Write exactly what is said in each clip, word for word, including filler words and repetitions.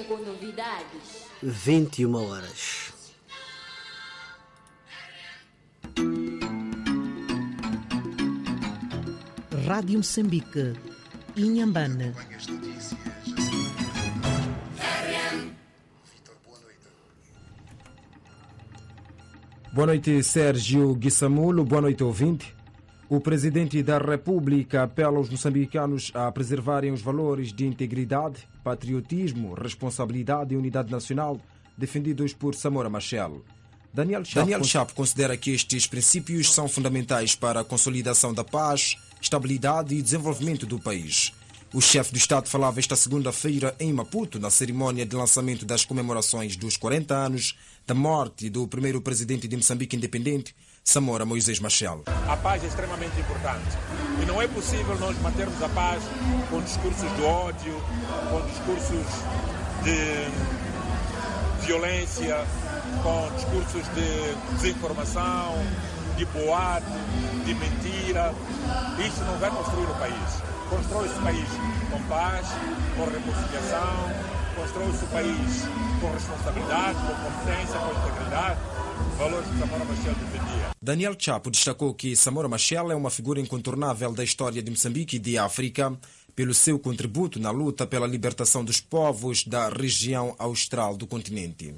com novidades. vinte e uma horas. Rádio Moçambique, Inhambane. Boa noite, Sérgio Guissamulo. Boa noite, ouvinte. O Presidente da República apela aos moçambicanos a preservarem os valores de integridade, patriotismo, responsabilidade e unidade nacional defendidos por Samora Machel. Daniel Chapo, Daniel Chapo considera que estes princípios são fundamentais para a consolidação da paz, estabilidade e desenvolvimento do país. O chefe do Estado falava esta segunda-feira em Maputo, na cerimónia de lançamento das comemorações dos quarenta anos da morte do primeiro presidente de Moçambique independente, Samora Moisés Machel. A paz é extremamente importante e não é possível nós mantermos a paz com discursos de ódio, com discursos de violência, com discursos de desinformação, de boato, de mentira. Isso não vai construir o país. Constrói-se o país com paz, com reconciliação, constrói-se o país com responsabilidade, com competência, com integridade, valores que Samora Machel defendia. Daniel Chapo destacou que Samora Machel é uma figura incontornável da história de Moçambique e de África, pelo seu contributo na luta pela libertação dos povos da região austral do continente.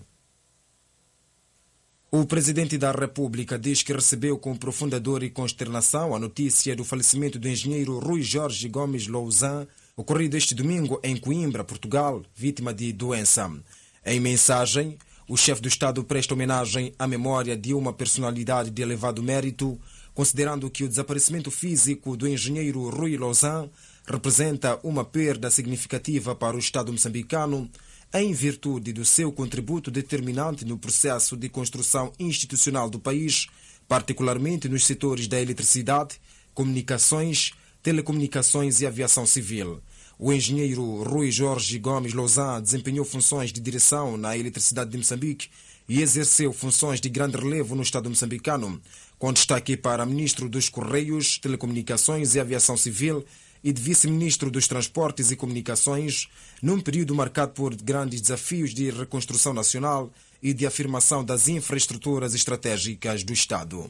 O Presidente da República diz que recebeu com profunda dor e consternação a notícia do falecimento do engenheiro Rui Jorge Gomes Lousã, ocorrido este domingo em Coimbra, Portugal, vítima de doença. Em mensagem, o chefe do Estado presta homenagem à memória de uma personalidade de elevado mérito, considerando que o desaparecimento físico do engenheiro Rui Lousã representa uma perda significativa para o Estado moçambicano, em virtude do seu contributo determinante no processo de construção institucional do país, particularmente nos setores da eletricidade, comunicações, telecomunicações e aviação civil. O engenheiro Rui Jorge Gomes Lousã desempenhou funções de direção na eletricidade de Moçambique e exerceu funções de grande relevo no Estado moçambicano, com destaque para ministro dos Correios, Telecomunicações e Aviação Civil e de vice-ministro dos Transportes e Comunicações, num período marcado por grandes desafios de reconstrução nacional e de afirmação das infraestruturas estratégicas do Estado.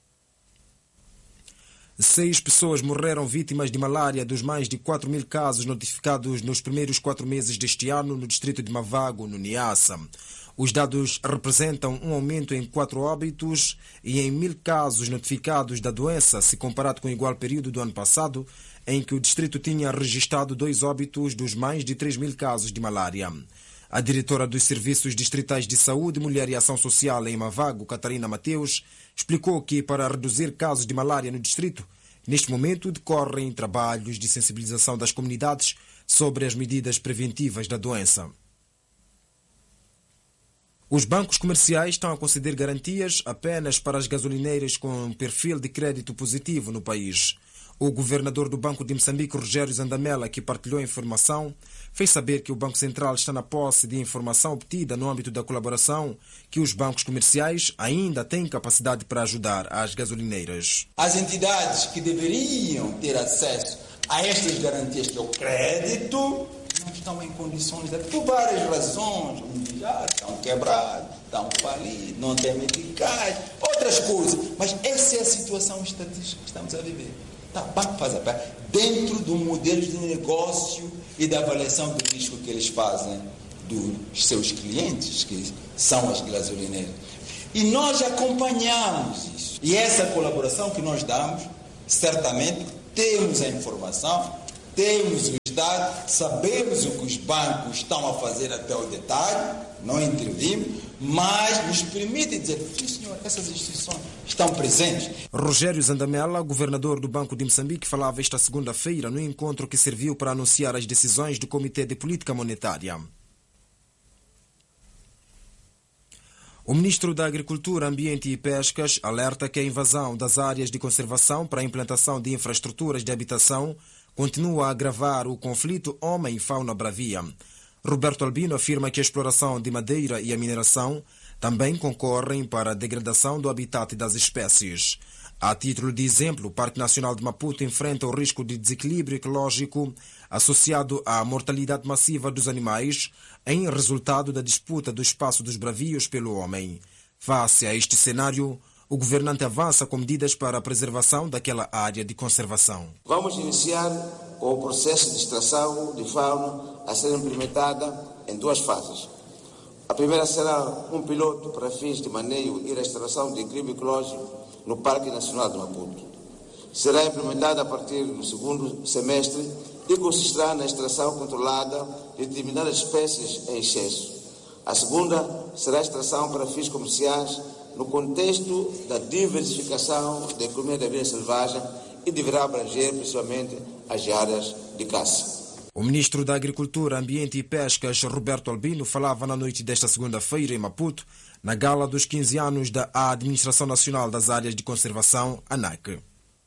Seis pessoas morreram vítimas de malária dos mais de quatro mil casos notificados nos primeiros quatro meses deste ano no distrito de Mavago, no Niassa. Os dados representam um aumento em quatro óbitos e em mil casos notificados da doença, se comparado com o igual período do ano passado, em que o distrito tinha registrado dois óbitos dos mais de três mil casos de malária. A diretora dos Serviços Distritais de Saúde, Mulher e Ação Social em Mavago, Catarina Mateus, explicou que, para reduzir casos de malária no distrito, neste momento decorrem trabalhos de sensibilização das comunidades sobre as medidas preventivas da doença. Os bancos comerciais estão a conceder garantias apenas para as gasolineiras com perfil de crédito positivo no país. O governador do Banco de Moçambique, Rogério Zandamela, que partilhou a informação, fez saber que o Banco Central está na posse de informação obtida no âmbito da colaboração que os bancos comerciais ainda têm capacidade para ajudar as gasolineiras. As entidades que deveriam ter acesso a estas garantias, que é o crédito, não estão em condições, de, por várias razões, já estão quebrados, estão falidos, não têm medicais, outras coisas. Mas essa é a situação estatística que estamos a viver. Tá, o banco faz a parte dentro do modelo de negócio e da avaliação do risco que eles fazem dos seus clientes, que são as gasolineiras. E nós acompanhamos isso. E essa colaboração que nós damos, certamente temos a informação, temos os dados, sabemos o que os bancos estão a fazer até o detalhe, não intervimos, mas nos permite dizer, sim senhor, essas instituições estão presentes. Rogério Zandamela, governador do Banco de Moçambique, falava esta segunda-feira no encontro que serviu para anunciar as decisões do Comitê de Política Monetária. O ministro da Agricultura, Ambiente e Pescas alerta que a invasão das áreas de conservação para a implantação de infraestruturas de habitação continua a agravar o conflito homem-fauna bravia. Roberto Albino afirma que a exploração de madeira e a mineração também concorrem para a degradação do habitat das espécies. A título de exemplo, o Parque Nacional de Maputo enfrenta o risco de desequilíbrio ecológico associado à mortalidade massiva dos animais em resultado da disputa do espaço dos bravios pelo homem. Face a este cenário, o governante avança com medidas para a preservação daquela área de conservação. Vamos iniciar com o processo de extração de fauna a ser implementada em duas fases. A primeira será um piloto para fins de manejo e restauração de equilíbrio ecológico no Parque Nacional de Maputo. Será implementada a partir do segundo semestre e consistirá na extração controlada de determinadas espécies em excesso. A segunda será a extração para fins comerciais no contexto da diversificação da economia da vida selvagem e deverá abranger principalmente as áreas de caça. O ministro da Agricultura, Ambiente e Pescas, Roberto Albino, falava na noite desta segunda-feira em Maputo, na gala dos quinze anos da Administração Nacional das Áreas de Conservação, ANAC.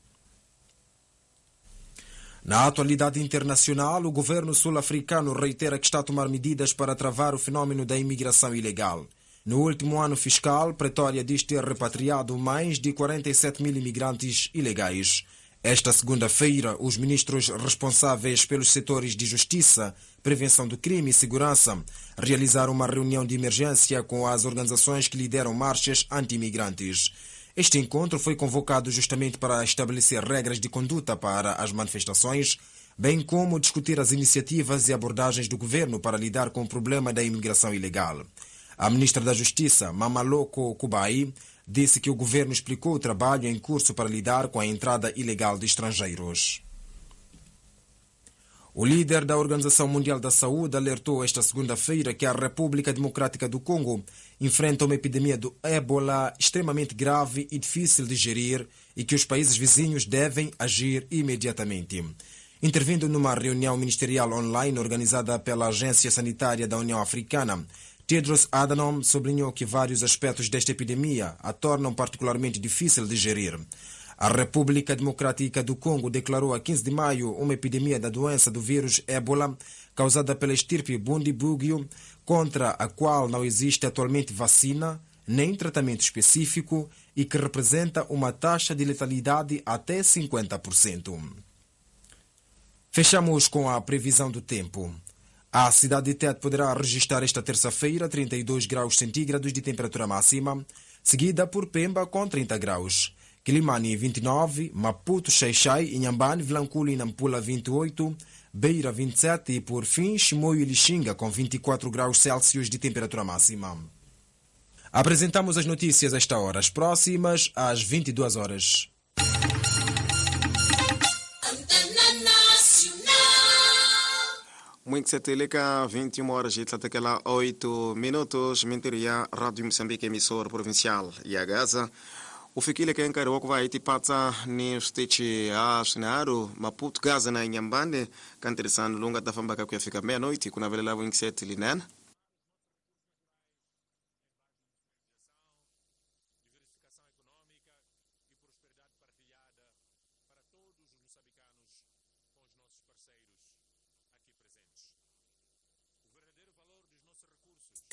Na atualidade internacional, o governo sul-africano reitera que está a tomar medidas para travar o fenômeno da imigração ilegal. No último ano fiscal, Pretória diz ter repatriado mais de quarenta e sete mil imigrantes ilegais. Esta segunda-feira, os ministros responsáveis pelos setores de Justiça, Prevenção do Crime e Segurança realizaram uma reunião de emergência com as organizações que lideram marchas anti-imigrantes. Este encontro foi convocado justamente para estabelecer regras de conduta para as manifestações, bem como discutir as iniciativas e abordagens do governo para lidar com o problema da imigração ilegal. A ministra da Justiça, Mamaloko Kubai, disse que o governo explicou o trabalho em curso para lidar com a entrada ilegal de estrangeiros. O líder da Organização Mundial da Saúde alertou esta segunda-feira que a República Democrática do Congo enfrenta uma epidemia do ébola extremamente grave e difícil de gerir e que os países vizinhos devem agir imediatamente. Intervindo numa reunião ministerial online organizada pela Agência Sanitária da União Africana, Tedros Adhanom sublinhou que vários aspectos desta epidemia a tornam particularmente difícil de gerir. A República Democrática do Congo declarou a quinze de maio uma epidemia da doença do vírus ébola causada pela estirpe Bundibugyo, contra a qual não existe atualmente vacina nem tratamento específico e que representa uma taxa de letalidade até cinquenta por cento. Fechamos com a previsão do tempo. A cidade de Tete poderá registrar esta terça-feira trinta e dois graus centígrados de temperatura máxima, seguida por Pemba com trinta graus. Quilimane vinte e nove, Maputo, Xai-Xai, Inhambane, Vilanculo e Nampula vinte e oito, Beira vinte e sete e por fim Chimoio e Lixinga com vinte e quatro graus Celsius de temperatura máxima. Apresentamos as notícias a esta hora, as próximas às vinte e duas horas. Muito seteleka, vinte e uma horas e tlatakela oito minutos, mentiria Rádio Moçambique, emissor provincial e a Gaza. O fikile que encaro que vai te pata ni stete a cenário Maputo Gaza na Inhambane, canterizando longa da famba que fica meia-noite, com a vela vinte e sete linan. O verdadeiro valor dos nossos recursos